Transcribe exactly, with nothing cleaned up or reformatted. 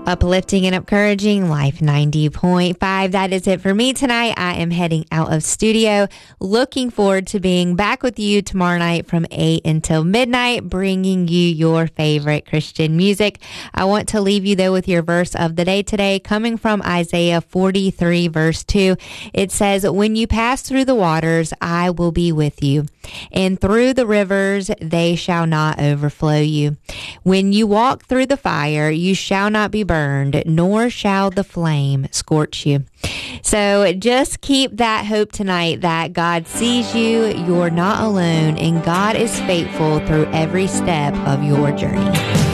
Uplifting and encouraging Life ninety point five. That is it for me tonight. I am heading out of studio. Looking forward to being back with you tomorrow night from eight until midnight, bringing you your favorite Christian music. I want to leave you, though, with your verse of the day today, coming from Isaiah forty-three, verse two. It says, "When you pass through the waters, I will be with you, and through the rivers, they shall not overflow you. When you walk through the fire, you shall not be burned, nor shall the flame scorch you." So just keep that hope tonight that God sees you, you're not alone, and God is faithful through every step of your journey.